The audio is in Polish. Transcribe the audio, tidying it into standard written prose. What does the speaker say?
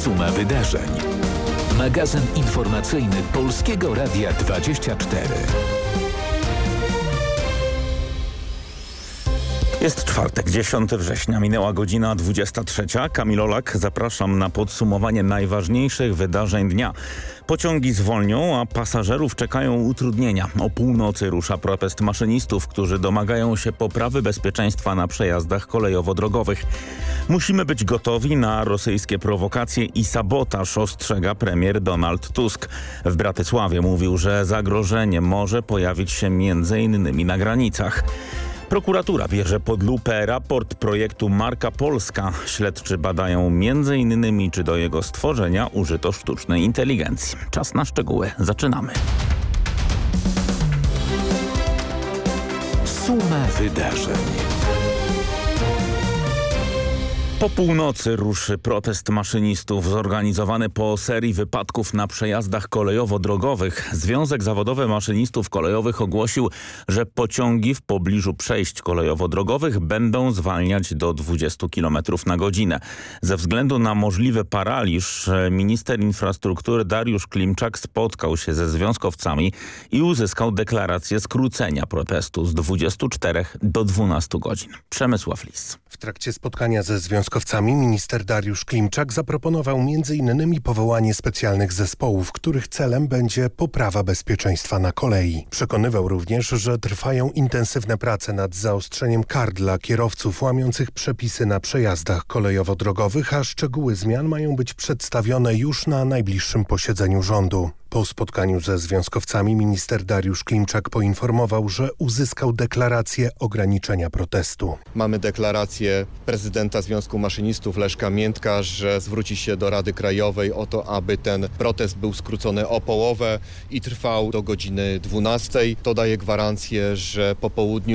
Suma wydarzeń. Magazyn informacyjny Polskiego Radia 24. Jest czwartek, 10 września, minęła godzina 23. Kamil Olak, zapraszam na podsumowanie najważniejszych wydarzeń dnia. Pociągi zwolnią, a pasażerów czekają utrudnienia. O północy rusza protest maszynistów, którzy domagają się poprawy bezpieczeństwa na przejazdach kolejowo-drogowych. Musimy być gotowi na rosyjskie prowokacje i sabotaż, ostrzega premier Donald Tusk. W Bratysławie mówił, że zagrożenie może pojawić się m.in. na granicach. Prokuratura bierze pod lupę raport projektu Marka Polska. Śledczy badają m.in. czy do jego stworzenia użyto sztucznej inteligencji. Czas na szczegóły. Zaczynamy. Suma wydarzeń. Po północy ruszy protest maszynistów zorganizowany po serii wypadków na przejazdach kolejowo-drogowych. Związek Zawodowy Maszynistów Kolejowych ogłosił, że pociągi w pobliżu przejść kolejowo-drogowych będą zwalniać do 20 km na godzinę. Ze względu na możliwy paraliż minister infrastruktury Dariusz Klimczak spotkał się ze związkowcami i uzyskał deklarację skrócenia protestu z 24 do 12 godzin. Przemysław Lis. W trakcie spotkania ze związkowcami minister Dariusz Klimczak zaproponował m.in. powołanie specjalnych zespołów, których celem będzie poprawa bezpieczeństwa na kolei. Przekonywał również, że trwają intensywne prace nad zaostrzeniem kar dla kierowców łamiących przepisy na przejazdach kolejowo-drogowych, a szczegóły zmian mają być przedstawione już na najbliższym posiedzeniu rządu. Po spotkaniu ze związkowcami minister Dariusz Klimczak poinformował, że uzyskał deklarację ograniczenia protestu. Mamy deklarację prezydenta Związku Maszynistów Leszka Miętka, że zwróci się do Rady Krajowej o to, aby ten protest był skrócony o połowę i trwał do godziny 12. To daje gwarancję, że po południu